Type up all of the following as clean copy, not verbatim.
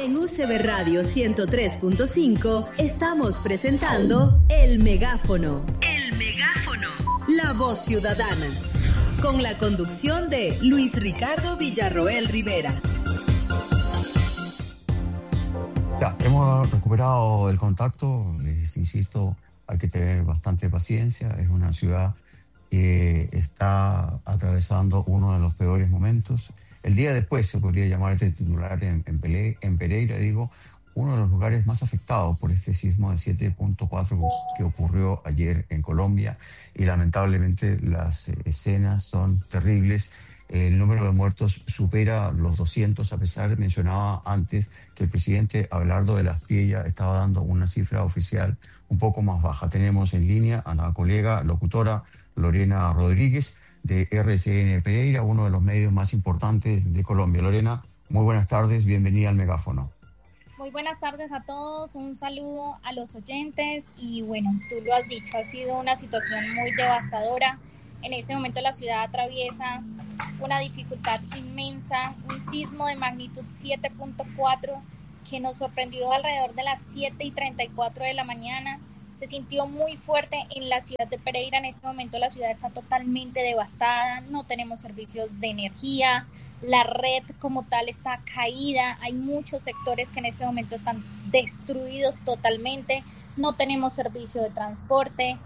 En UCB Radio 103.5 estamos presentando El Megáfono. El Megáfono. La voz ciudadana. Con la conducción de Luis Ricardo Villarroel Rivera. Ya, hemos recuperado el contacto. Les insisto, hay que tener bastante paciencia. Es una ciudad que está atravesando uno de los peores momentos. El día después se podría llamar este titular en Pereira, uno de los lugares más afectados por este sismo de 7.4 que ocurrió ayer en Colombia, y lamentablemente las escenas son terribles. El número de muertos supera los 200, a pesar, mencionaba antes, que el presidente Abelardo de la Espriella estaba dando una cifra oficial un poco más baja. Tenemos en línea a la colega locutora Lorena Rodríguez, de RCN Pereira, uno de los medios más importantes de Colombia. Lorena, muy buenas tardes, bienvenida al Megáfono. Muy buenas tardes a todos, un saludo a los oyentes y bueno, tú lo has dicho, ha sido una situación muy devastadora. En este momento la ciudad atraviesa una dificultad inmensa, un sismo de magnitud 7.4 que nos sorprendió alrededor de las 7:34 de la mañana. Se sintió muy fuerte en la ciudad de Pereira. En este momento la ciudad está totalmente devastada, no tenemos servicios de energía, la red como tal está caída, hay muchos sectores que en este momento están destruidos totalmente, no tenemos servicio de transporte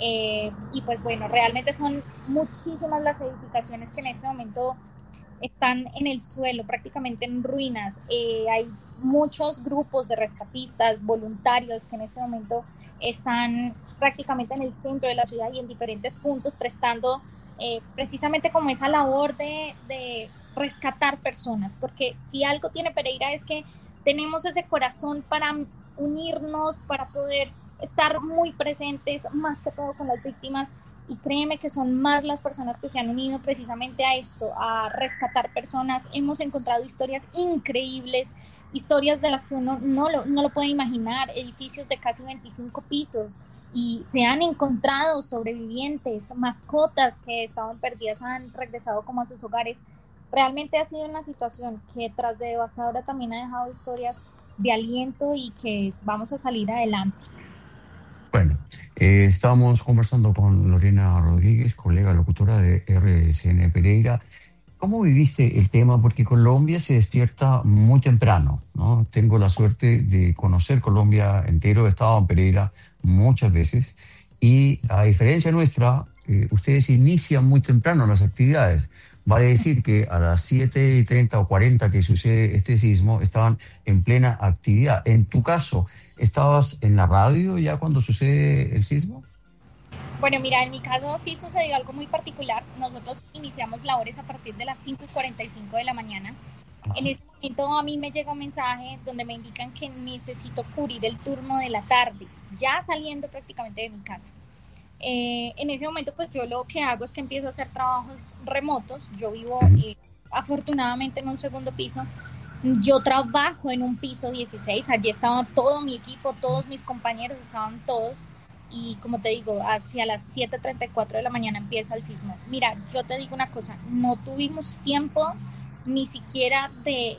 y pues bueno, realmente son muchísimas las edificaciones que en este momento están en el suelo, prácticamente en ruinas. Hay muchos grupos de rescatistas, voluntarios que en este momento están prácticamente en el centro de la ciudad y en diferentes puntos prestando precisamente como esa labor de rescatar personas, porque si algo tiene Pereira es que tenemos ese corazón para unirnos, para poder estar muy presentes, más que todo con las víctimas, y créeme que son más las personas que se han unido precisamente a esto, a rescatar personas. Hemos encontrado historias increíbles, historias de las que uno no lo puede imaginar, edificios de casi 25 pisos, y se han encontrado sobrevivientes, mascotas que estaban perdidas han regresado como a sus hogares. Realmente ha sido una situación que tras de devastadora también ha dejado historias de aliento y que vamos a salir adelante. Bueno, estamos conversando con Lorena Rodríguez, colega locutora de RCN Pereira. ¿Cómo viviste el tema? Porque Colombia se despierta muy temprano, ¿no? Tengo la suerte de conocer Colombia entero, he estado en Pereira muchas veces, y a diferencia nuestra, ustedes inician muy temprano las actividades. Vale decir que a las 7:30 o 40 que sucede este sismo, estaban en plena actividad. En tu caso, ¿estabas en la radio ya cuando sucede el sismo? Bueno, mira, en mi caso sí sucedió algo muy particular. Nosotros iniciamos labores a partir de las 5:45 de la mañana. Ajá. En ese momento a mí me llega un mensaje donde me indican que necesito cubrir el turno de la tarde, ya saliendo prácticamente de mi casa. En ese momento pues yo lo que hago es que empiezo a hacer trabajos remotos. Yo vivo afortunadamente en un segundo piso. Yo trabajo en un piso 16, allí estaba todo mi equipo, todos mis compañeros, estaban todos. Y como te digo, hacia las 7:34 de la mañana empieza el sismo. Mira, yo te digo una cosa, no tuvimos tiempo ni siquiera de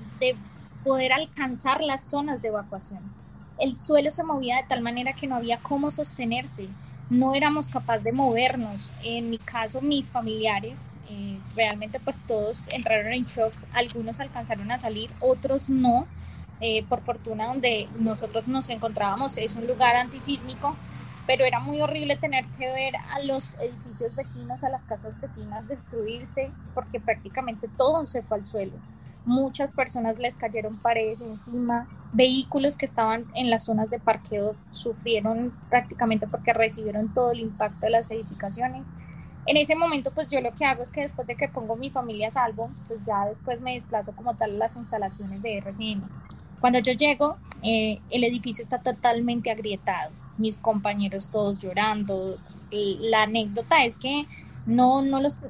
poder alcanzar las zonas de evacuación. El suelo se movía de tal manera que no había cómo sostenerse, no éramos capaces de movernos. En mi caso, mis familiares, realmente pues todos entraron en shock, algunos alcanzaron a salir, otros no. Por fortuna donde nosotros nos encontrábamos es un lugar antisísmico, pero era muy horrible tener que ver a los edificios vecinos, a las casas vecinas destruirse, porque prácticamente todo se fue al suelo. Muchas personas les cayeron paredes encima, vehículos que estaban en las zonas de parqueo sufrieron prácticamente porque recibieron todo el impacto de las edificaciones. En ese momento pues yo lo que hago es que después de que pongo mi familia a salvo, pues ya después me desplazo como tal a las instalaciones de RCN. Cuando yo llego, el edificio está totalmente agrietado, mis compañeros todos llorando. La anécdota es que no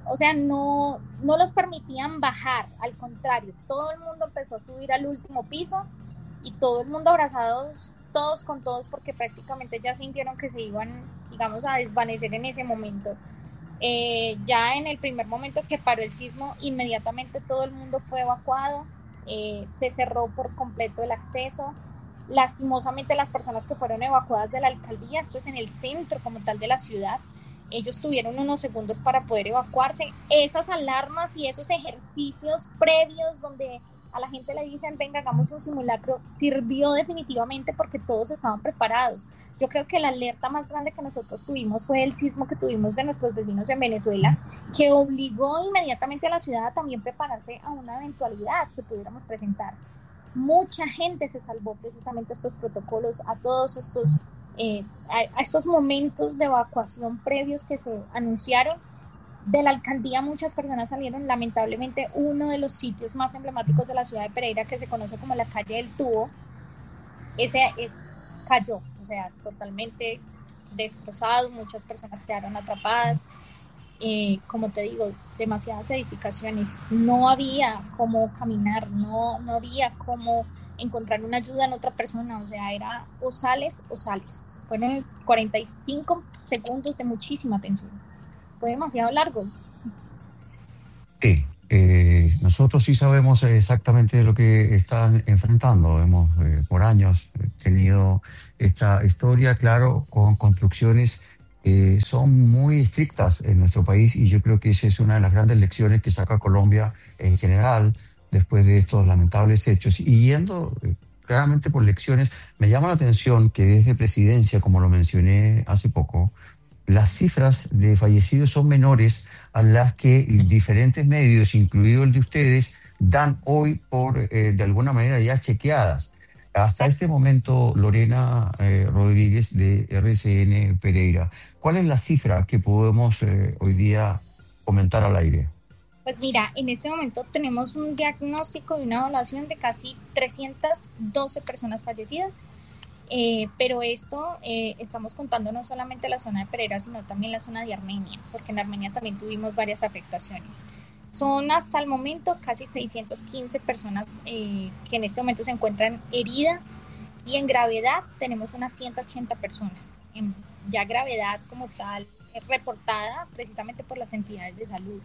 los permitían bajar, al contrario, todo el mundo empezó a subir al último piso y todo el mundo abrazados, todos con todos, porque prácticamente ya sintieron que se iban, digamos, a desvanecer en ese momento. Ya en el primer momento que paró el sismo, inmediatamente todo el mundo fue evacuado. se cerró por completo el acceso. Lastimosamente las personas que fueron evacuadas de la alcaldía, esto es en el centro como tal de la ciudad, ellos tuvieron unos segundos para poder evacuarse. Esas alarmas y esos ejercicios previos donde a la gente le dicen, venga, hagamos un simulacro, sirvió definitivamente porque todos estaban preparados. Yo creo que la alerta más grande que nosotros tuvimos fue el sismo que tuvimos de nuestros vecinos en Venezuela, que obligó inmediatamente a la ciudad a también prepararse a una eventualidad que pudiéramos presentar. Mucha gente se salvó precisamente a estos protocolos, a todos estos a estos momentos de evacuación previos que se anunciaron. De la alcaldía muchas personas salieron. Lamentablemente uno de los sitios más emblemáticos de la ciudad de Pereira, que se conoce como la calle del Tubo, cayó, o sea, totalmente destrozado. Muchas personas quedaron atrapadas. Como te digo, demasiadas edificaciones. No había cómo caminar, no había cómo encontrar una ayuda en otra persona, o sea, era o sales o sales. Fueron 45 segundos de muchísima tensión. Fue demasiado largo. Sí, nosotros sí sabemos exactamente lo que están enfrentando. Hemos por años tenido esta historia, claro, con construcciones son muy estrictas en nuestro país, y yo creo que esa es una de las grandes lecciones que saca Colombia en general después de estos lamentables hechos. Y yendo claramente por lecciones, me llama la atención que desde Presidencia, como lo mencioné hace poco, las cifras de fallecidos son menores a las que diferentes medios, incluido el de ustedes, dan hoy por, de alguna manera, ya chequeadas. Hasta este momento, Lorena Rodríguez de RCN Pereira, ¿cuál es la cifra que podemos hoy día comentar al aire? Pues mira, en este momento tenemos un diagnóstico y una evaluación de casi 312 personas fallecidas, pero esto estamos contando no solamente la zona de Pereira, sino también la zona de Armenia, porque en Armenia también tuvimos varias afectaciones. Son hasta el momento casi 615 personas que en este momento se encuentran heridas, y en gravedad tenemos unas 180 personas. En ya gravedad como tal reportada precisamente por las entidades de salud.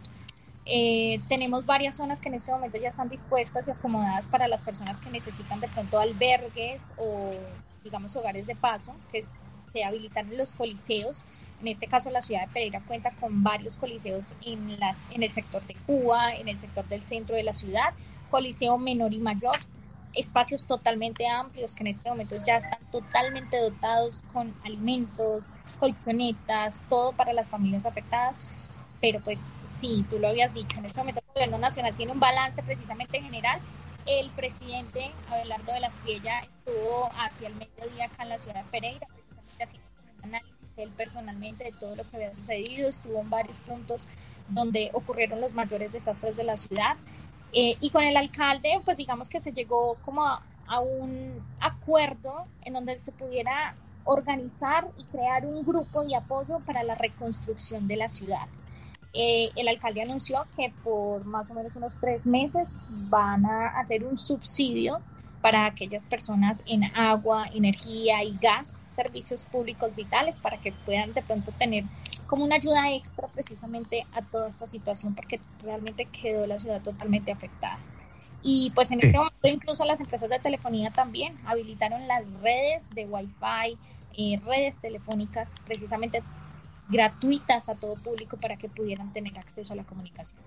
Tenemos varias zonas que en este momento ya están dispuestas y acomodadas para las personas que necesitan de pronto albergues o, digamos, hogares de paso, que se habilitan en los coliseos. En este caso, la ciudad de Pereira cuenta con varios coliseos en el sector de Cuba, en el sector del centro de la ciudad, coliseo menor y mayor, espacios totalmente amplios que en este momento ya están totalmente dotados con alimentos, colchonetas, todo para las familias afectadas. Pero pues sí, tú lo habías dicho, en este momento el gobierno nacional tiene un balance precisamente general. El presidente Abelardo de la Espriella estuvo hacia el mediodía acá en la ciudad de Pereira, precisamente haciendo un análisis él personalmente de todo lo que había sucedido. Estuvo en varios puntos donde ocurrieron los mayores desastres de la ciudad, y con el alcalde pues digamos que se llegó como a un acuerdo en donde se pudiera organizar y crear un grupo de apoyo para la reconstrucción de la ciudad. El alcalde anunció que por más o menos unos 3 meses van a hacer un subsidio para aquellas personas en agua, energía y gas, servicios públicos vitales, para que puedan de pronto tener como una ayuda extra precisamente a toda esta situación, porque realmente quedó la ciudad totalmente afectada. Y pues en este momento incluso las empresas de telefonía también habilitaron las redes de Wi-Fi, redes telefónicas precisamente gratuitas a todo público para que pudieran tener acceso a la comunicación.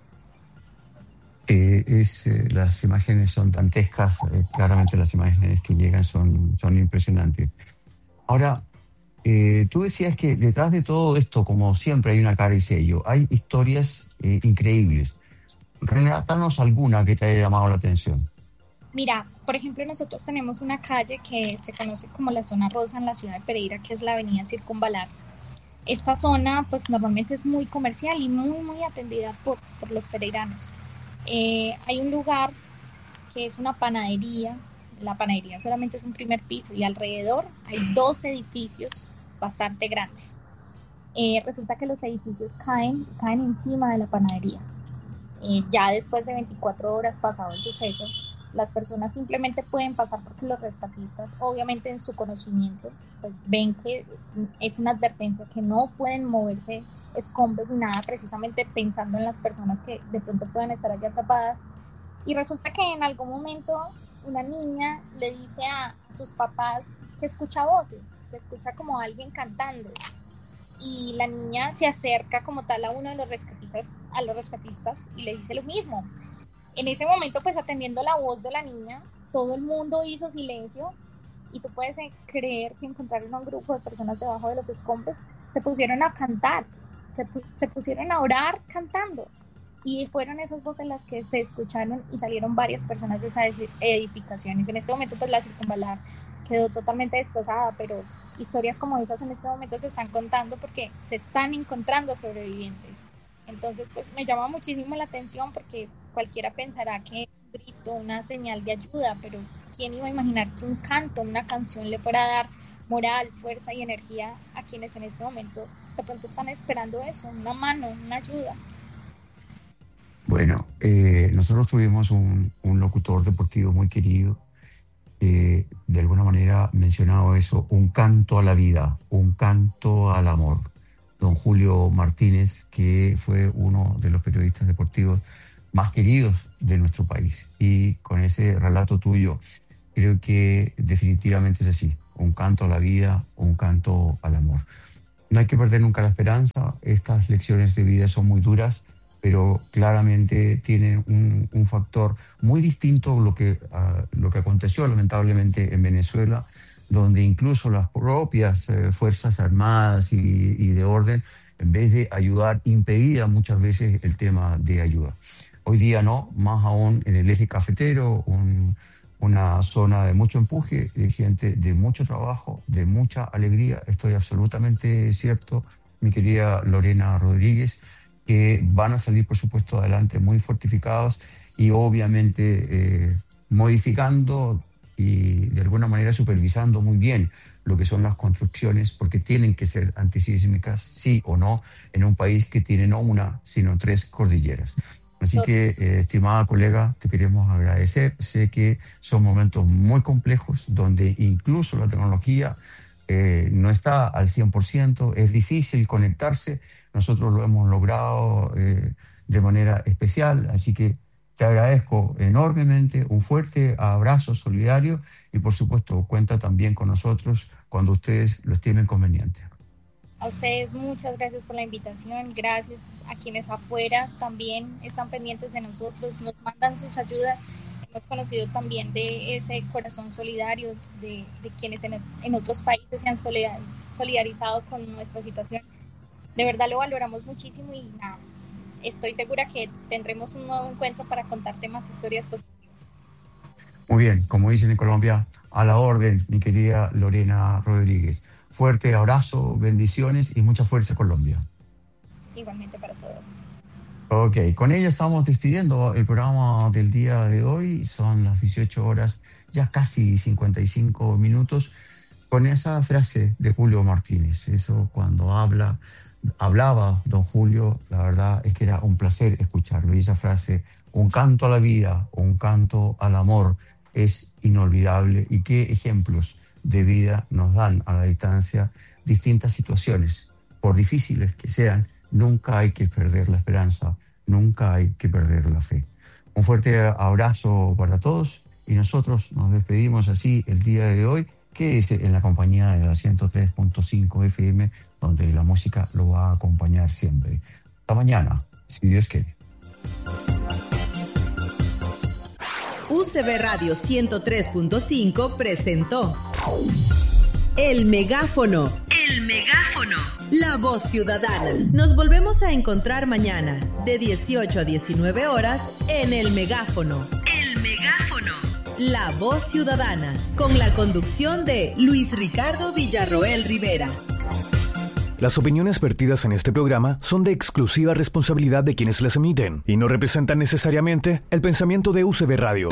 Las imágenes son dantescas, claramente las imágenes que llegan son impresionantes. Ahora, tú decías que detrás de todo esto, como siempre, hay una cara y sello, hay historias increíbles. Relátanos alguna que te haya llamado la atención. Mira, por ejemplo, nosotros tenemos una calle que se conoce como la Zona Rosa en la ciudad de Pereira, que es la avenida Circunvalar. Esta zona pues normalmente es muy comercial y muy atendida por los pereiranos. Hay un lugar que es una panadería. La panadería solamente es un primer piso y alrededor hay 2 edificios bastante grandes. Resulta que los edificios caen encima de la panadería. Ya después de 24 horas pasado el suceso, las personas simplemente pueden pasar porque los rescatistas, obviamente en su conocimiento, pues ven que es una advertencia que no pueden moverse escombros ni nada, precisamente pensando en las personas que de pronto puedan estar allá atrapadas. Y resulta que en algún momento una niña le dice a sus papás que escucha voces, que escucha como alguien cantando. Y la niña se acerca como tal a uno de los rescatistas y le dice lo mismo. En ese momento, pues atendiendo la voz de la niña, todo el mundo hizo silencio y tú puedes creer que encontraron a un grupo de personas debajo de los escombros, se pusieron a cantar, se pusieron a orar cantando. Y fueron esas voces las que se escucharon y salieron varias personas de esas edificaciones. En este momento, pues la Circunvalar quedó totalmente destrozada, pero historias como esas en este momento se están contando porque se están encontrando sobrevivientes. Entonces, pues me llama muchísimo la atención porque cualquiera pensará que un grito, una señal de ayuda, pero ¿quién iba a imaginar que un canto, una canción le fuera a dar moral, fuerza y energía a quienes en este momento de pronto están esperando eso, una mano, una ayuda? Bueno, nosotros tuvimos un locutor deportivo muy querido, de alguna manera mencionado eso, un canto a la vida, un canto al amor. Don Julio Martínez, que fue uno de los periodistas deportivos más queridos de nuestro país. Y con ese relato tuyo, creo que definitivamente es así, un canto a la vida, un canto al amor. No hay que perder nunca la esperanza, estas lecciones de vida son muy duras, pero claramente tienen un factor muy distinto a lo que aconteció lamentablemente en Venezuela, donde incluso las propias Fuerzas Armadas y de orden, en vez de ayudar, impedían muchas veces el tema de ayuda. Hoy día no, más aún en el eje cafetero, una zona de mucho empuje, de gente de mucho trabajo, de mucha alegría. Estoy absolutamente cierto, mi querida Lorena Rodríguez, que van a salir, por supuesto, adelante muy fortificados y obviamente modificando y de alguna manera supervisando muy bien lo que son las construcciones, porque tienen que ser antisísmicas, sí o no, en un país que tiene no una, sino 3 cordilleras. Así que, estimada colega, te queremos agradecer. Sé que son momentos muy complejos, donde incluso la tecnología no está al 100%, es difícil conectarse. Nosotros lo hemos logrado de manera especial, así que te agradezco enormemente, un fuerte abrazo solidario y por supuesto cuenta también con nosotros cuando ustedes lo estimen conveniente. A ustedes muchas gracias por la invitación, gracias a quienes afuera también están pendientes de nosotros, nos mandan sus ayudas. Hemos conocido también de ese corazón solidario de quienes en otros países se han solidarizado con nuestra situación. De verdad lo valoramos muchísimo y nada, estoy segura que tendremos un nuevo encuentro para contarte más historias positivas. Muy bien, como dicen en Colombia, a la orden, mi querida Lorena Rodríguez. Fuerte abrazo, bendiciones y mucha fuerza, Colombia. Igualmente para todos. Ok, con ella estamos despidiendo el programa del día de hoy. Son las 18 horas, ya casi 55 minutos, con esa frase de Julio Martínez. Eso cuando hablaba don Julio, la verdad es que era un placer escucharlo. Y esa frase, un canto a la vida, un canto al amor, es inolvidable. Y qué ejemplos de vida nos dan a la distancia distintas situaciones. Por difíciles que sean, nunca hay que perder la esperanza, nunca hay que perder la fe. Un fuerte abrazo para todos y nosotros nos despedimos así el día de hoy, que es en la compañía de la 103.5 FM, donde la música lo va a acompañar siempre. Hasta mañana, si Dios quiere. UCB Radio 103.5 presentó El Megáfono. El Megáfono. La voz ciudadana. Nos volvemos a encontrar mañana, de 18 a 19 horas, en El Megáfono. El Megáfono. La voz ciudadana. Con la conducción de Luis Ricardo Villarroel Rivera. Las opiniones vertidas en este programa son de exclusiva responsabilidad de quienes las emiten y no representan necesariamente el pensamiento de UCB Radio.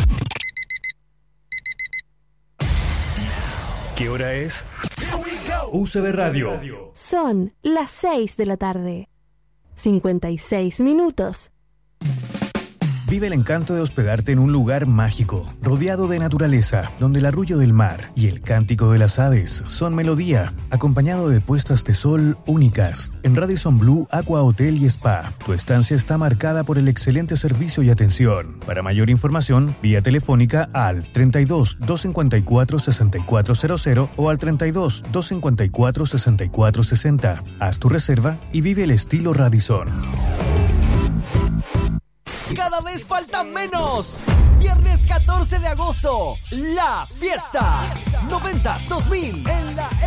¿Qué hora es? UCB Radio. Son las 6 de la tarde. 56 minutos. Vive el encanto de hospedarte en un lugar mágico, rodeado de naturaleza, donde el arrullo del mar y el cántico de las aves son melodía, acompañado de puestas de sol únicas. En Radisson Blu Aqua Hotel y Spa, tu estancia está marcada por el excelente servicio y atención. Para mayor información, vía telefónica al 32 254 6400 o al 32 254 6460. Haz tu reserva y vive el estilo Radisson. Cada vez falta menos. Viernes 14 de agosto, la fiesta 90s 2000 en la